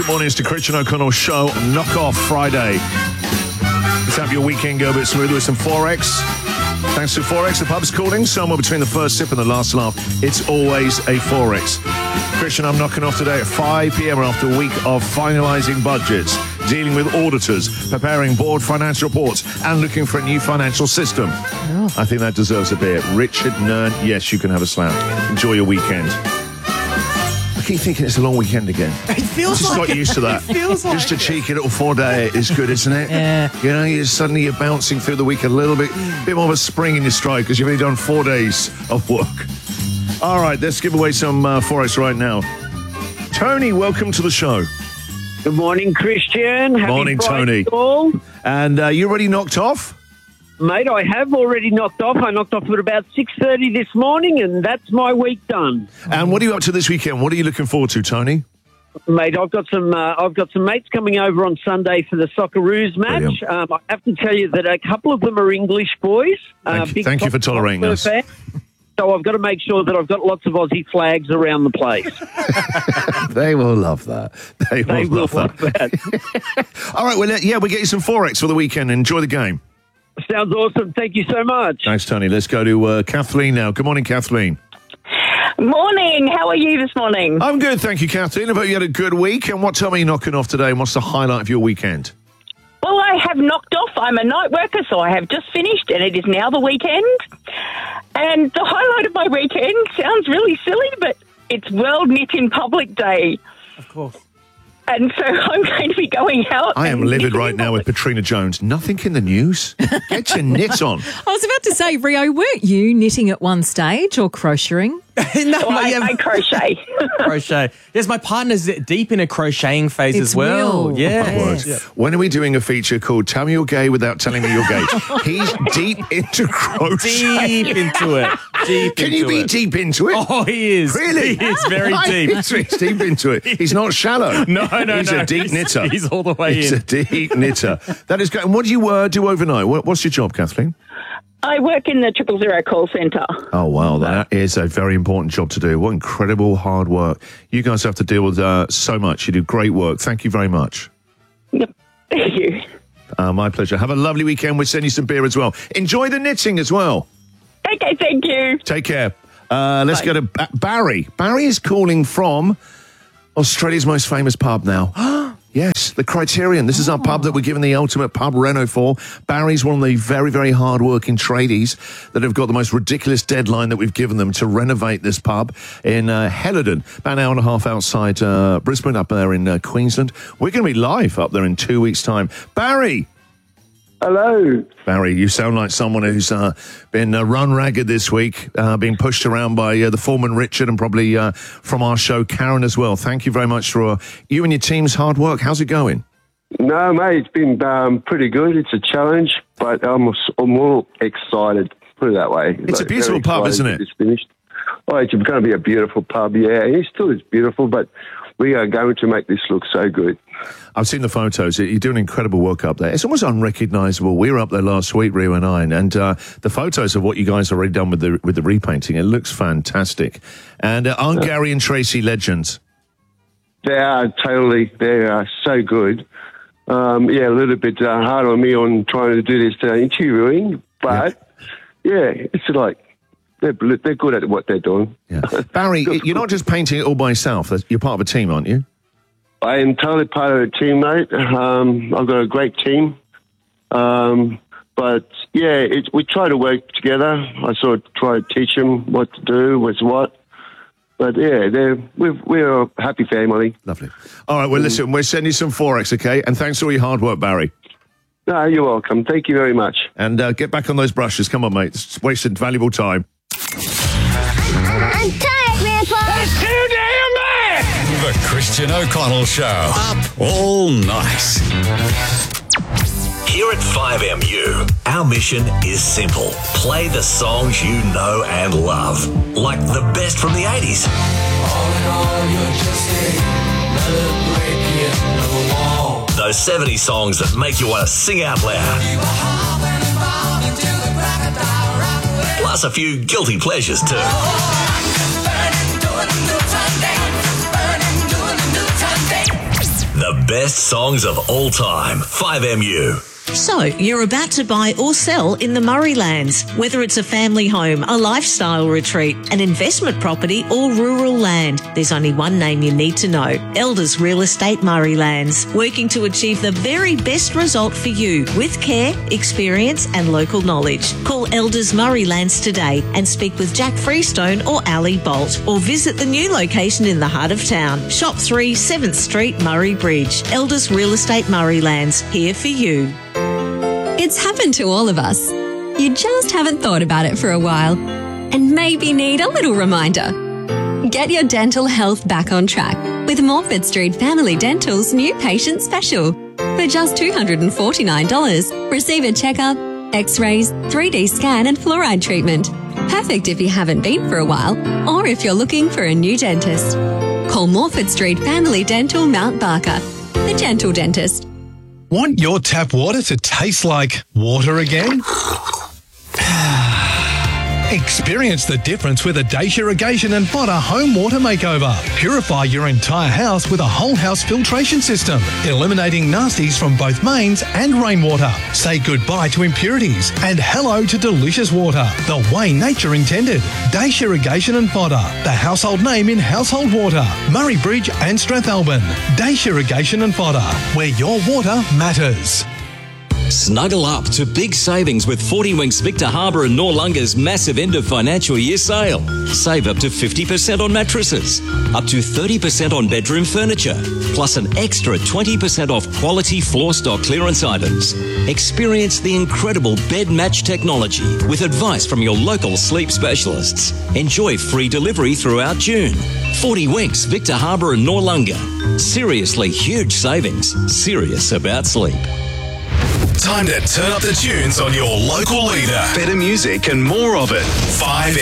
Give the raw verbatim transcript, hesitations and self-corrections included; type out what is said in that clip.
Good morning, it's the Christian O'Connell Show, Knock Off Friday. Let's have your weekend go a bit smooth with some Forex. Thanks to Forex, the pub's calling. Somewhere between the first sip and the last laugh, it's always a Forex. Christian, I'm knocking off today at five p.m. after a week of finalising budgets, dealing with auditors, preparing board financial reports, and looking for a new financial system. Oh. I think that deserves a beer. Richard Nern, yes, you can have a slap. Enjoy your weekend. I keep thinking it's a long weekend again. It feels just like got used to that. It feels like just a cheeky little four-day is good, isn't it? Yeah. You know, you suddenly you're bouncing through the week a little bit, bit more of a spring in your stride because you've only done four days of work. All right, let's give away some uh, Forex right now. Tony, welcome to the show. Good morning, Christian. Happy Morning, Friday Tony. all. And uh, you already knocked off? Mate, I have already knocked off. I knocked off at about six thirty this morning, and that's my week done. And what are you up to this weekend? What are you looking forward to, Tony? Mate, I've got some uh, I've got some mates coming over on Sunday for the Socceroos match. Um, I have to tell you that a couple of them are English boys. Thank, uh, you, big thank you for tolerating us. Fan. So I've got to make sure that I've got lots of Aussie flags around the place. They will love that. They will, They will love, love that. that. All right, well, yeah, we'll get you some Forex for the weekend. Enjoy the game. Sounds awesome. Thank you so much. Thanks, Tony. Let's go to uh, Kathleen now. Good morning, Kathleen. Morning. How are you this morning? I'm good, thank you, Kathleen. I hope you had a good week. And what time are you knocking off today? And what's the highlight of your weekend? Well, I have knocked off. I'm a night worker, so I have just finished, and it is now the weekend. And the highlight of my weekend sounds really silly, but it's World Knit in Public Day. Of course. And so I'm going to be going out. I am livid right now with Katrina Jones. Nothing in the news? Get your knit on. I was about to say, Rio, weren't you knitting at one stage or crocheting? no, So I, yeah, I crochet. crochet. Yes, my partner's deep in a crocheting phase It's as well. real. Yeah. My word. When are we doing a feature called Tell Me You're Gay Without Telling Me You're Gay? He's deep into crochet. Deep into it. Deep Can into you be it. deep into it? Oh, he is. Really? He is very deep. He's deep into it. He's not shallow. No, no, He's no. a deep He's- knitter. he's all the way He's in. a deep knitter. That is great. And what do you uh, do overnight? What, what's your job, Kathleen? I work in the Triple Zero call centre. Oh, wow. That is a very important job to do. What incredible hard work. You guys have to deal with uh, so much. You do great work. Thank you very much. Yep. Thank you. Uh, my pleasure. Have a lovely weekend. We'll send you some beer as well. Enjoy the knitting as well. Okay, thank you. Take care. Uh, let's go to ba- Barry. Barry is calling from Australia's most famous pub now. Yes, the Criterion. This is our pub that we're giving the ultimate pub reno for. Barry's one of the very, very hard-working tradies that have got the most ridiculous deadline that we've given them to renovate this pub in uh, Helidon, about an hour and a half outside uh, Brisbane, up there in uh, Queensland. We're going to be live up there in two weeks' time. Barry! Hello. Barry, you sound like someone who's uh, been uh, run ragged this week, uh, being pushed around by uh, the foreman Richard and probably uh, from our show Karen as well. Thank you very much for uh, you and your team's hard work. How's it going? No, mate, it's been um, pretty good. It's a challenge, but I'm, I'm all excited, put it that way. It's a beautiful very pub, excited isn't that it? It's finished. Oh, it's going to be a beautiful pub, yeah. It still is beautiful, but we are going to make this look so good. I've seen the photos. You're doing incredible work up there. It's almost unrecognisable. We were up there last week, Rio and I, and uh, the photos of what you guys have already done with the with the repainting, it looks fantastic. And uh, aren't Gary and Tracy legends? They are totally, they are so good. Um, yeah, a little bit uh, hard on me on trying to do this uh, interviewing, but yeah, it's like they're they're good at what they're doing. Yeah. Barry, you're not just painting it all by yourself. You're part of a team, aren't you? I am totally part of a team, mate. Um, I've got a great team. Um, but, yeah, it, we try to work together. I sort of try to teach them what to do, what's what. But, yeah, they're, we're, we're a happy family. Lovely. All right, well, listen, we're sending you some Forex, okay? And thanks for all your hard work, Barry. No, you're welcome. Thank you very much. And uh, get back on those brushes. Come on, mate. It's wasted valuable time. I'm tired, Grandpa. That's too damn bad! The Christian O'Connell Show. Up all night. Here at five M U, our mission is simple. Play the songs you know and love, like the best from the eighties. All in all, you're just another brick in the wall. Those seventies songs that make you want to sing out loud. You were hopping and bobbing to the crocodile rock away. Plus a few guilty pleasures too. The best songs of all time. five M U. So, you're about to buy or sell in the Murraylands, whether it's a family home, a lifestyle retreat, an investment property or rural land. There's only one name you need to know. Elders Real Estate Murraylands, working to achieve the very best result for you with care, experience and local knowledge. Call Elders Murraylands today and speak with Jack Freestone or Ali Bolt, or visit the new location in the heart of town. Shop three, seventh Street, Murray Bridge. Elders Real Estate Murraylands, here for you. It's happened to all of us. You just haven't thought about it for a while and maybe need a little reminder. Get your dental health back on track with Morford Street Family Dental's new patient special. For just two hundred forty-nine dollars, receive a checkup, x-rays, three D scan and fluoride treatment. Perfect if you haven't been for a while or if you're looking for a new dentist. Call Morford Street Family Dental Mount Barker, the gentle dentist. Want your tap water to taste like water again? Experience the difference with a Dacia Irrigation and Fodder Home Water Makeover. Purify your entire house with a whole house filtration system, eliminating nasties from both mains and rainwater. Say goodbye to impurities and hello to delicious water, the way nature intended. Dacia Irrigation and Fodder, the household name in household water. Murray Bridge and Strathalbyn. Dacia Irrigation and Fodder, where your water matters. Snuggle up to big savings with forty Winks Victor Harbour and Noarlunga's massive end of financial year sale. Save up to fifty percent on mattresses, up to thirty percent on bedroom furniture, plus an extra twenty percent off quality floor stock clearance items. Experience the incredible bed match technology with advice from your local sleep specialists. Enjoy free delivery throughout June. forty Winks Victor Harbour and Noarlunga. Seriously huge savings. Serious about sleep. Time to turn up the tunes on your local leader. Better music and more of it. five